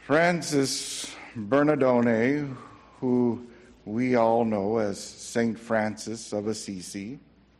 Francis Bernardone, who we all know as Saint Francis of Assisi,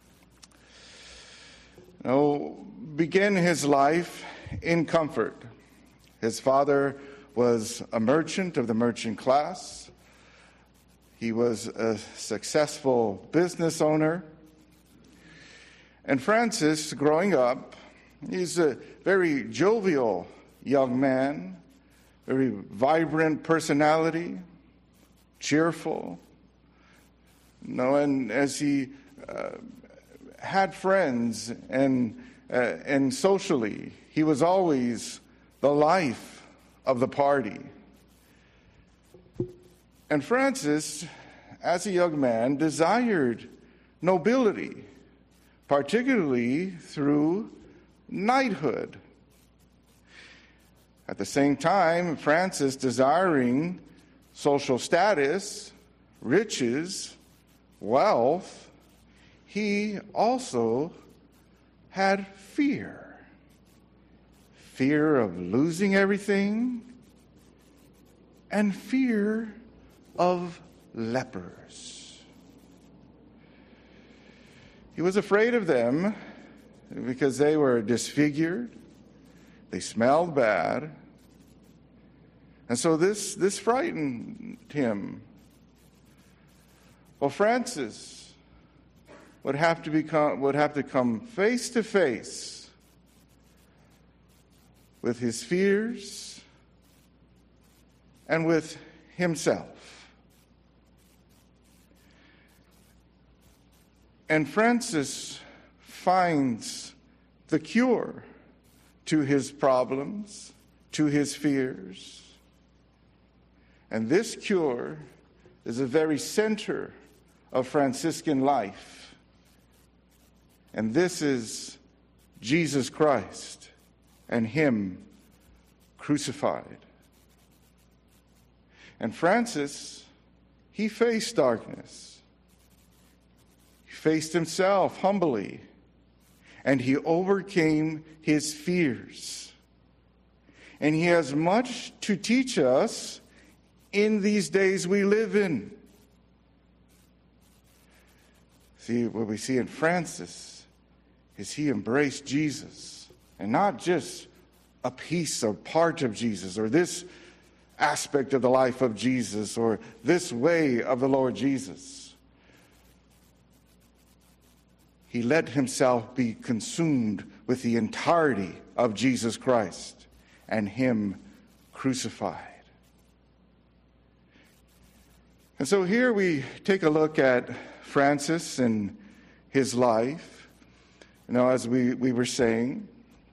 began his life in comfort. His father was a merchant of the merchant class. He was a successful business owner. And Francis, growing up, he's a very jovial young man, very vibrant personality, cheerful. And as he had friends and socially, he was always the life of the party. And Francis, as a young man, desired nobility, particularly through knighthood. At the same time, Francis, desiring social status, riches, wealth, he also had fear. Fear of losing everything and fear of lepers. He was afraid of them because they were disfigured, they smelled bad, and so this frightened him. Well, Francis would have to come face to face with his fears and with himself. And Francis finds the cure to his problems, to his fears. And this cure is the very center of Franciscan life. And this is Jesus Christ and Him crucified. And Francis, he faced darkness. He faced himself humbly, and he overcame his fears. And he has much to teach us in these days we live in. See, what we see in Francis is he embraced Jesus, and not just a piece or part of Jesus, or this aspect of the life of Jesus, or this way of the Lord Jesus. He let himself be consumed with the entirety of Jesus Christ and Him crucified. And so here we take a look at Francis and his life. As we were saying,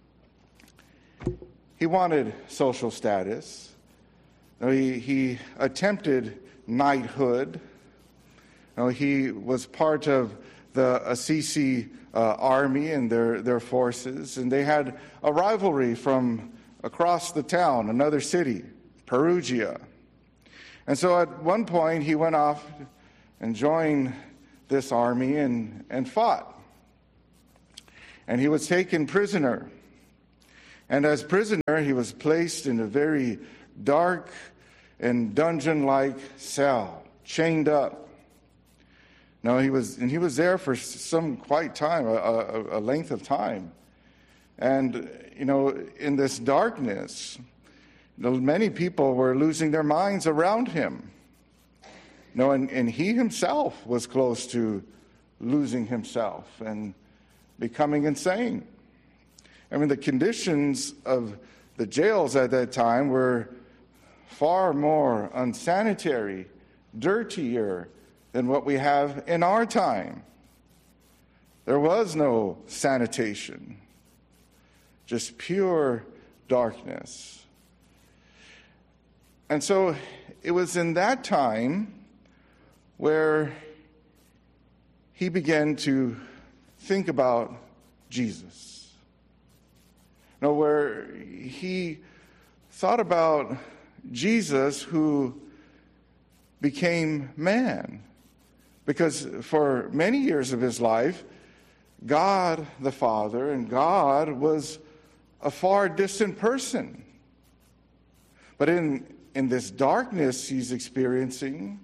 he wanted social status. He attempted knighthood. He was part of the Assisi army and their forces, and they had a rivalry from across the town, another city, Perugia. And so at one point he went off and joined this army and fought. And he was taken prisoner. And as prisoner, he was placed in a very dark and dungeon-like cell, chained up. Now he was there for some quite time, a length of time. And in this darkness, many people were losing their minds around him. And he himself was close to losing himself and becoming insane. The conditions of the jails at that time were far more unsanitary, dirtier than what we have in our time. There was no sanitation, just pure darkness. And so it was in that time where he began to think about Jesus. Where he thought about Jesus who became man. Because for many years of his life, God the Father and God was a far distant person. But in this darkness he's experiencing,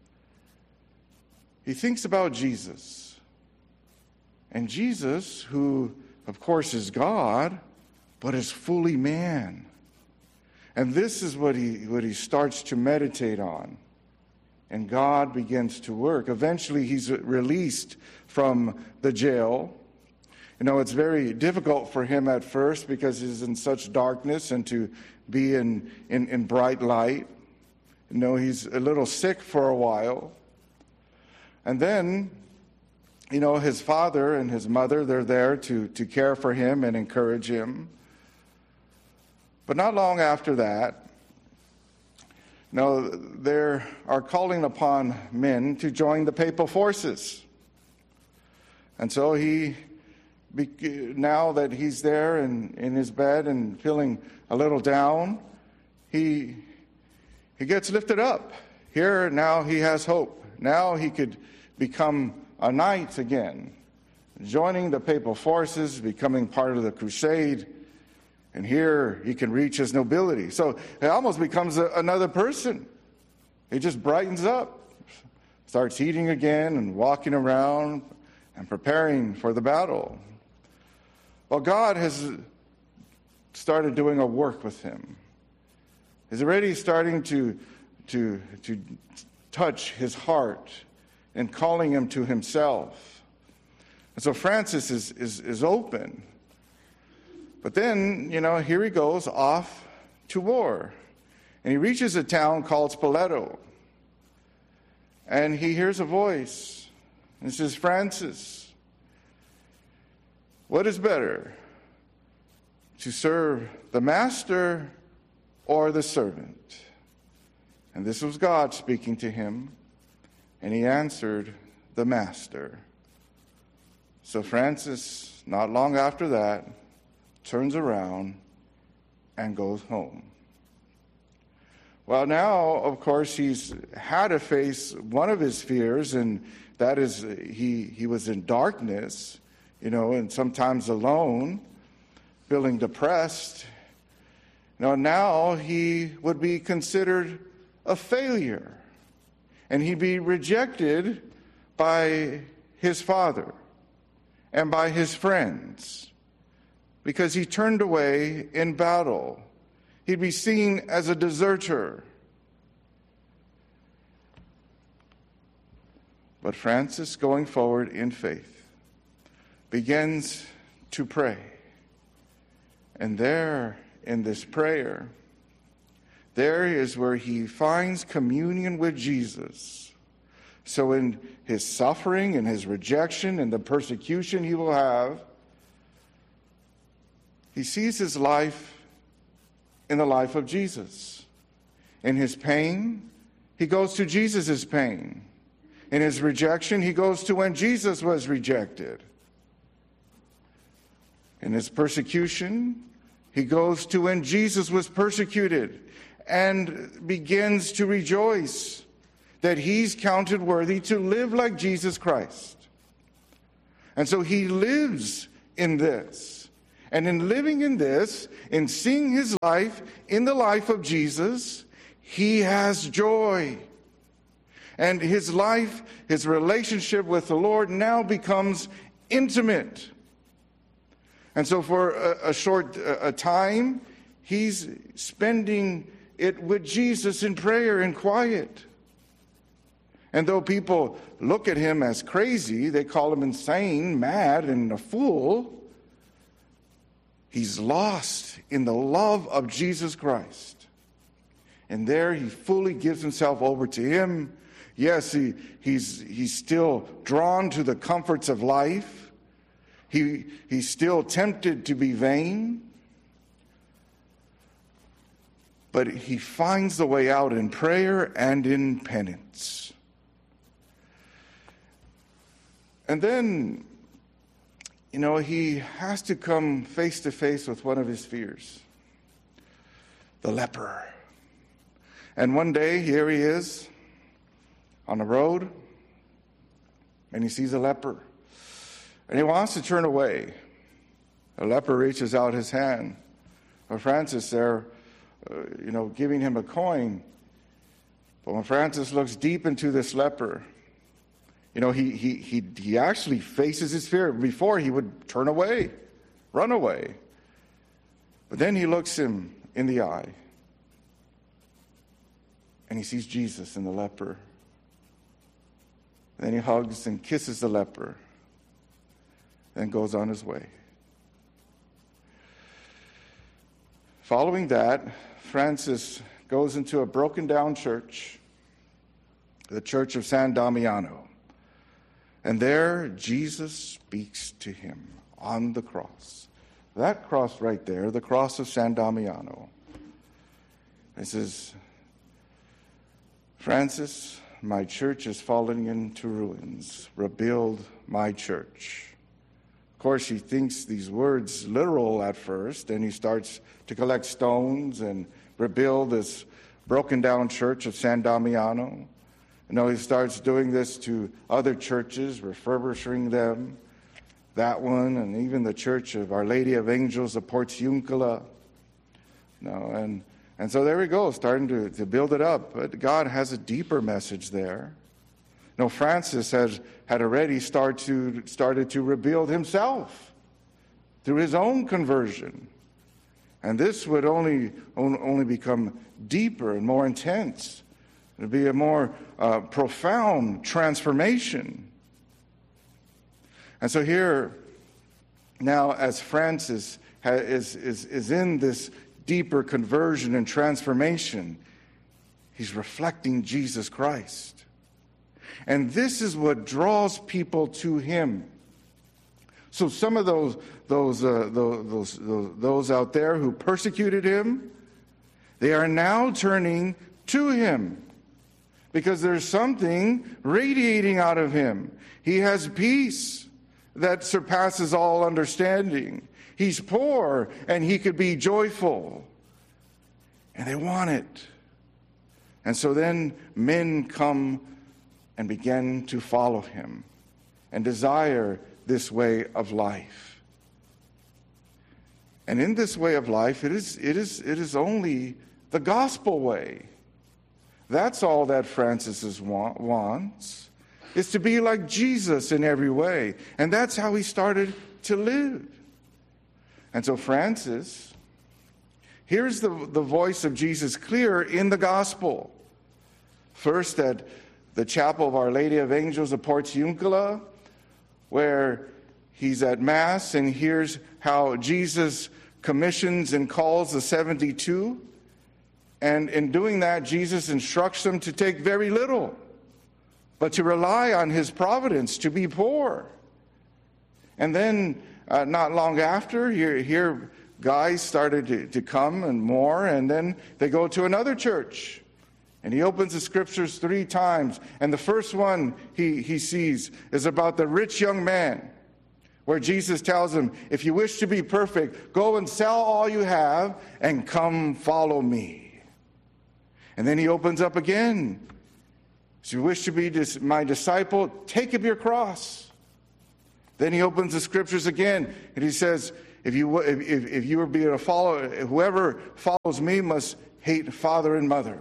he thinks about Jesus. And Jesus, who of course is God, but is fully man. And this is what he starts to meditate on. And God begins to work. Eventually he's released from the jail. You know, it's very difficult for him at first because he's in such darkness and to be in bright light. You know, he's a little sick for a while. And then, you know, his father and his mother, they're there to care for him and encourage him. But not long after that, you know, they are calling upon men to join the papal forces. And so now that he's there in his bed and feeling a little down, he gets lifted up. Here, now he has hope. Now he could become a knight again, joining the papal forces, becoming part of the crusade. And here he can reach his nobility. So he almost becomes another person. He just brightens up, starts eating again and walking around and preparing for the battle. Well, God has started doing a work with him. He's already starting to touch his heart and calling him to himself. And so Francis is open. But then, you know, here he goes off to war. And he reaches a town called Spoleto. And he hears a voice. And it says, Francis, what is better, to serve the master or the servant? And this was God speaking to him. And he answered, the master. So Francis, not long after that, turns around and goes home. Well, now, of course, he's had to face one of his fears, and that is he was in darkness, you know, and sometimes alone, feeling depressed. Now he would be considered a failure, and he'd be rejected by his father and by his friends, because he turned away in battle. He'd be seen as a deserter. But Francis, going forward in faith, begins to pray. And there, in this prayer, there is where he finds communion with Jesus. So in his suffering and his rejection and the persecution he will have, he sees his life in the life of Jesus. In his pain, he goes to Jesus' pain. In his rejection, he goes to when Jesus was rejected. In his persecution, he goes to when Jesus was persecuted and begins to rejoice that he's counted worthy to live like Jesus Christ. And so he lives in this. And in living in this, in seeing his life in the life of Jesus, he has joy. And his life, his relationship with the Lord now becomes intimate. And so for a short time, he's spending it with Jesus in prayer and quiet. And though people look at him as crazy, they call him insane, mad, and a fool, he's lost in the love of Jesus Christ. And there he fully gives himself over to him. Yes, he's still drawn to the comforts of life. He's still tempted to be vain. But he finds the way out in prayer and in penance. And then, you know, he has to come face to face with one of his fears, the leper. And one day, here he is on the road, and he sees a leper. And he wants to turn away. The leper reaches out his hand. Well, Francis there giving him a coin. But when Francis looks deep into this leper, he actually faces his fear. Before, he would turn away, run away. But then he looks him in the eye, and he sees Jesus in the leper. Then he hugs and kisses the leper, then goes on his way. Following that, Francis goes into a broken down church, the Church of San Damiano. And there, Jesus speaks to him on the cross. That cross right there, the cross of San Damiano. It says, Francis, my church is falling into ruins. Rebuild my church. Of course, he thinks these words literal at first, and he starts to collect stones and rebuild this broken down church of San Damiano. He starts doing this to other churches, refurbishing them. That one, and even the Church of Our Lady of Angels of Portiuncula. And so there we go, starting to build it up. But God has a deeper message there. Francis had already started to rebuild himself through his own conversion. And this would only become deeper and more intense. It would be a more profound transformation. And so here, now as Francis is in this deeper conversion and transformation, he's reflecting Jesus Christ. And this is what draws people to him. So some of those out there who persecuted him, they are now turning to him because there's something radiating out of him. He has peace that surpasses all understanding. He's poor and he could be joyful. And they want it. And so then men come and begin to follow him and desire this way of life. And in this way of life, it is only the gospel way. That's all that Francis wants, is to be like Jesus in every way. And that's how he started to live. And so Francis hears the voice of Jesus clear in the gospel. First at the chapel of Our Lady of Angels of Portiuncula, where he's at Mass and hears how Jesus commissions and calls the 72. And in doing that, Jesus instructs them to take very little, but to rely on his providence, to be poor. And then not long after, here guys started to come and more, and then they go to another church. And he opens the scriptures 3 times. And the first one he sees is about the rich young man, where Jesus tells him, if you wish to be perfect, go and sell all you have and come follow me. And then he opens up again. If you wish to be my disciple, take up your cross. Then he opens the scriptures again, and he says, if you are being a follower, whoever follows me must hate father and mother.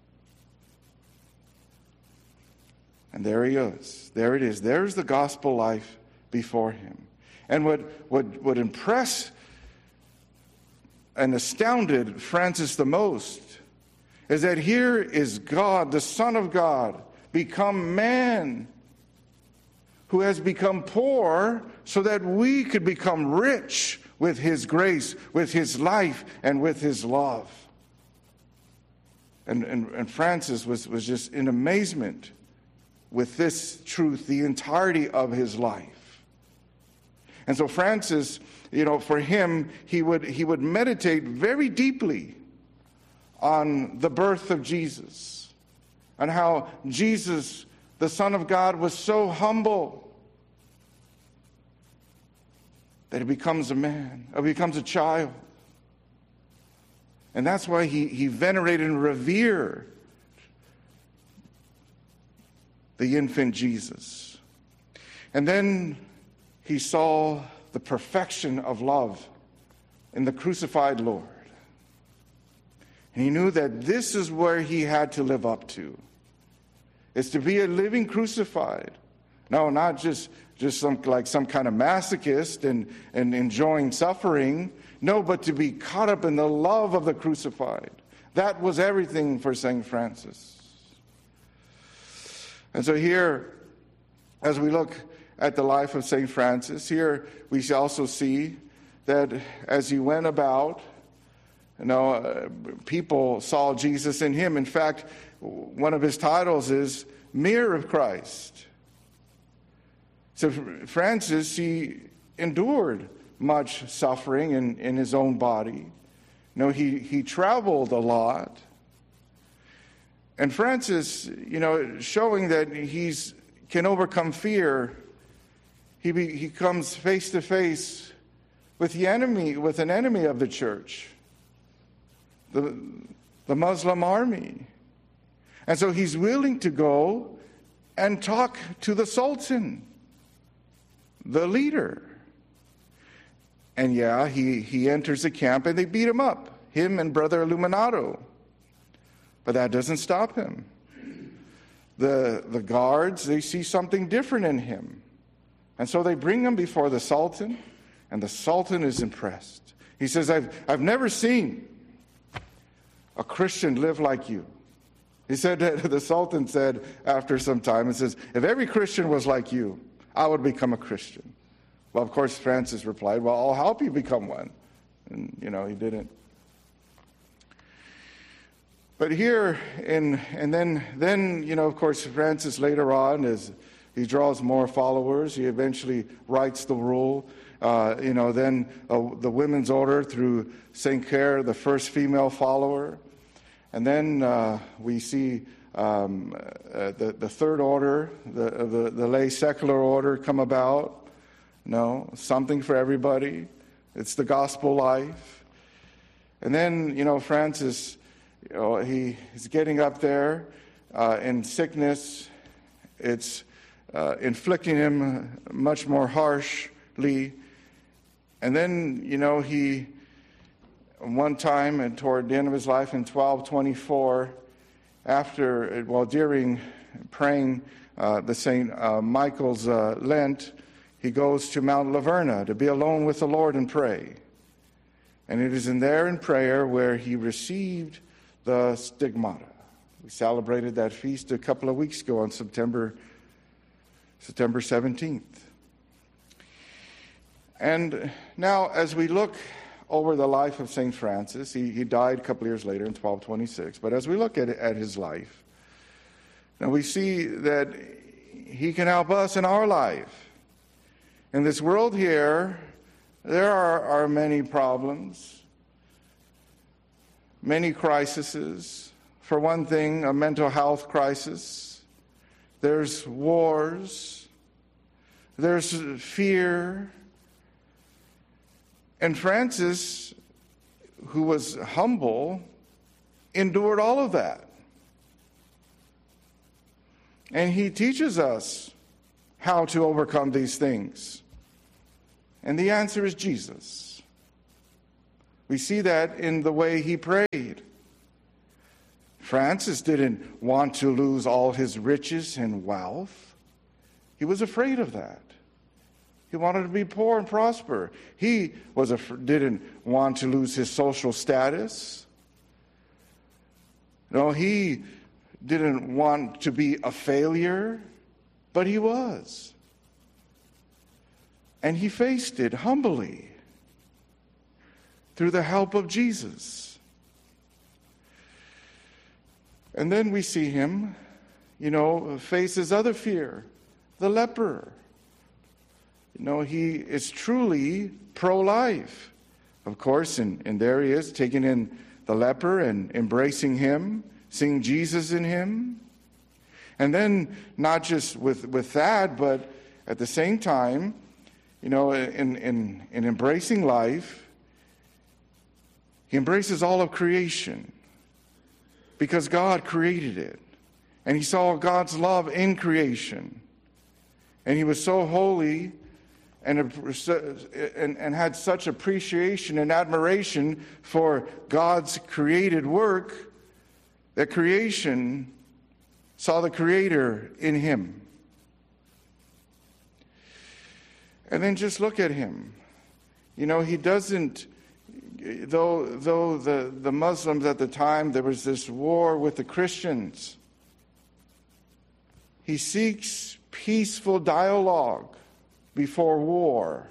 And there he is. There it is. There's the gospel life before him. And what impressed and astounded Francis the most is that here is God, the Son of God, become man, who has become poor so that we could become rich with his grace, with his life, and with his love. And Francis was just in amazement with this truth the entirety of his life. And so Francis, for him, he would meditate very deeply on the birth of Jesus, and how Jesus, the Son of God, was so humble that he becomes a man, or becomes a child. And that's why he venerated and revered the infant Jesus. And then he saw the perfection of love in the crucified Lord. And he knew that this is where he had to live up to. It's to be a living crucified. No, not just some kind of masochist and enjoying suffering. No, but to be caught up in the love of the crucified. That was everything for St. Francis. And so here, as we look at the life of St. Francis, here we also see that as he went about, people saw Jesus in him. In fact, one of his titles is Mirror of Christ. So Francis, he endured much suffering in his own body. He traveled a lot. And Francis, showing that he can overcome fear, he comes face to face with an enemy of the church, the Muslim army. And so he's willing to go and talk to the Sultan, the leader. And he enters the camp and they beat him up, him and Brother Illuminato. But that doesn't stop him. The guards, they see something different in him. And so they bring him before the Sultan, and the Sultan is impressed. He says, I've never seen a Christian live like you. He said, the Sultan said after some time, he says, if every Christian was like you, I would become a Christian. Well, of course, Francis replied, well, I'll help you become one. And, he didn't. But here, and then, of course, Francis later on, as he draws more followers, he eventually writes the rule. Then the Women's Order through St. Clare, the first female follower. And then we see the Third Order, the lay secular order come about. Something for everybody. It's the gospel life. And then, Francis, he's getting up there in sickness. It's inflicting him much more harshly. And then, he, one time and toward the end of his life in 1224, during praying the St. Michael's Lent, he goes to Mount Laverna to be alone with the Lord and pray. And it is in prayer where he received the stigmata. We celebrated that feast a couple of weeks ago on September 17th. And now, as we look over the life of St. Francis, he died a couple of years later in 1226, but as we look at his life, now we see that he can help us in our life. In this world here, there are many problems, many crises. For one thing, a mental health crisis. There's wars. There's fear. And Francis, who was humble, endured all of that. And he teaches us how to overcome these things. And the answer is Jesus. We see that in the way he prayed. Francis didn't want to lose all his riches and wealth. He was afraid of that. He wanted to be poor and prosper. He didn't want to lose his social status. No, he didn't want to be a failure, but he was. And he faced it humbly through the help of Jesus. And then we see him, face his other fear, the leper. He is truly pro-life. Of course, and there he is, taking in the leper and embracing him, seeing Jesus in him. And then not just with that, but at the same time, in embracing life, he embraces all of creation because God created it. And he saw God's love in creation. And he was so holy and had such appreciation and admiration for God's created work that creation saw the Creator in him. And then just look at him. He doesn't, though the Muslims at the time, there was this war with the Christians. He seeks peaceful dialogue before war.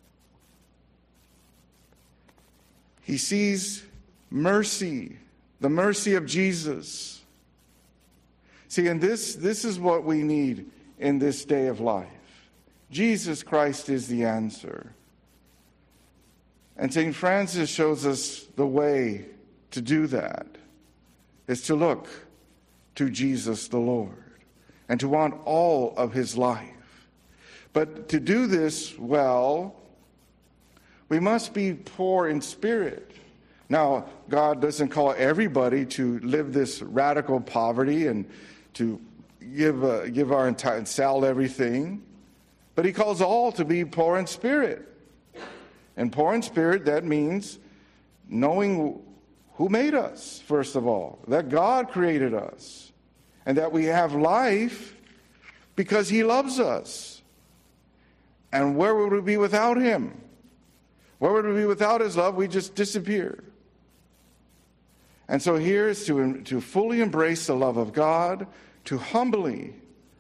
He sees mercy, the mercy of Jesus. See, and this is what we need in this day of life. Jesus Christ is the answer. And St. Francis shows us the way to do that, is to look to Jesus the Lord and to want all of his life. But to do this well, we must be poor in spirit. Now, God doesn't call everybody to live this radical poverty and to give our entire, sell everything. But he calls all to be poor in spirit. And poor in spirit, that means knowing who made us, first of all, that God created us, and that we have life because he loves us. And where would we be without him? Where would we be without his love? We just disappear. And so here is to fully embrace the love of God, to humbly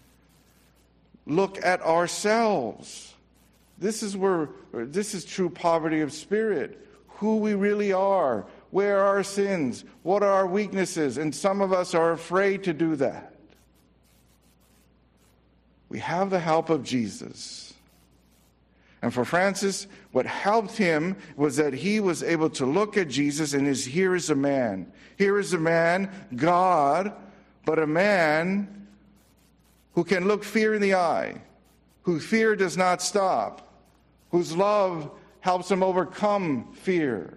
look at ourselves. This is true poverty of spirit. Who we really are, where are our sins, what are our weaknesses, and some of us are afraid to do that. We have the help of Jesus. And for Francis, what helped him was that he was able to look at Jesus and here is a man. Here is a man, God, but a man who can look fear in the eye, whose fear does not stop, whose love helps him overcome fear.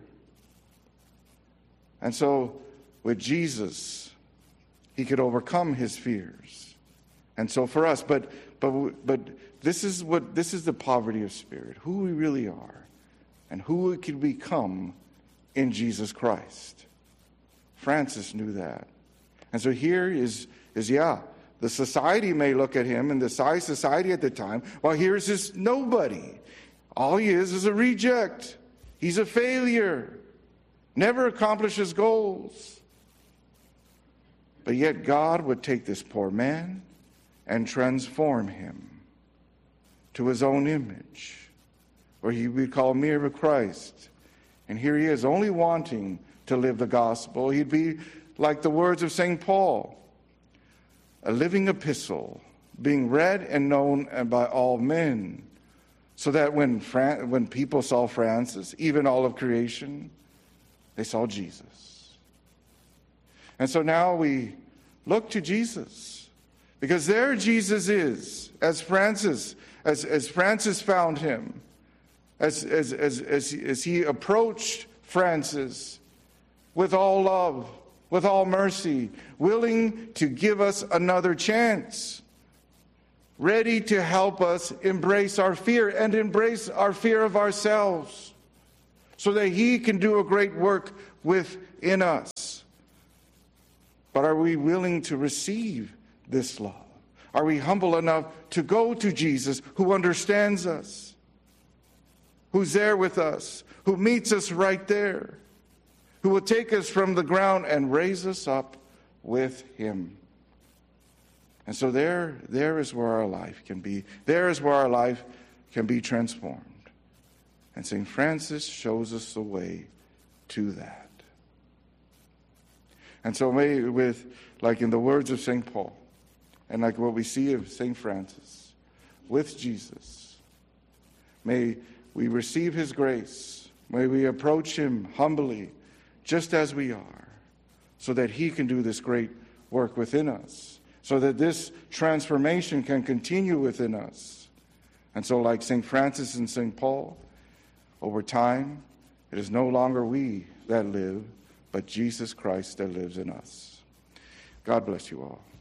And so with Jesus, he could overcome his fears. And so for us, but this is the poverty of spirit, who we really are, and who we can become in Jesus Christ. Francis knew that. And so here is the society may look at him, and the society at the time, well, here's this nobody. All he is a reject. He's a failure. Never accomplishes goals. But yet God would take this poor man and transform him to his own image, where he would call me of Christ. And here he is, only wanting to live the gospel. He'd be like the words of St. Paul, a living epistle, being read and known by all men, so that when people saw Francis, even all of creation, they saw Jesus. And so now we look to Jesus, because there Jesus is, as Francis found him, as he approached Francis with all love, with all mercy, willing to give us another chance, ready to help us embrace our fear and embrace our fear of ourselves, so that he can do a great work within us. But are we willing to receive this love? Are we humble enough to go to Jesus, who understands us, who's there with us, who meets us right there, who will take us from the ground and raise us up with him? And so there is where our life can be. There is where our life can be transformed. And St. Francis shows us the way to that. And so like in the words of St. Paul, and like what we see of St. Francis, with Jesus, may we receive his grace. May we approach him humbly, just as we are, so that he can do this great work within us, so that this transformation can continue within us. And so like St. Francis and St. Paul, over time, it is no longer we that live, but Jesus Christ that lives in us. God bless you all.